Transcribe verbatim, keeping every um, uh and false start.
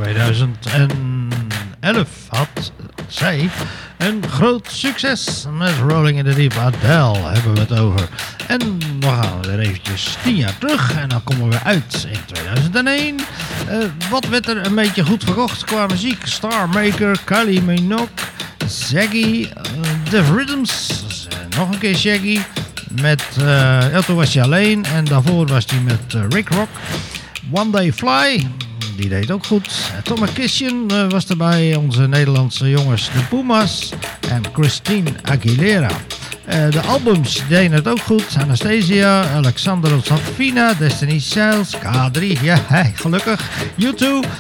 tweeduizend elf had zij een groot succes met Rolling in the Deep. Adele hebben we het over. En dan gaan we weer eventjes tien jaar terug en dan komen we uit in tweeduizend één. Uh, wat werd er een beetje goed verkocht qua muziek? Star Maker, Kylie Minogue, Shaggy, uh, The Rhythms, uh, nog een keer Shaggy. Met, uh, ja, toen was hij alleen en daarvoor was hij met uh, Rick Rock. One Day Fly, die deed ook goed. Tom McKission uh, was erbij, onze Nederlandse jongens, de Pumas en Christine Aguilera. Uh, de albums deden het ook goed. Anastasia, Alexandra Safina, Destiny's Child, K drie, ja, hey, gelukkig. U twee,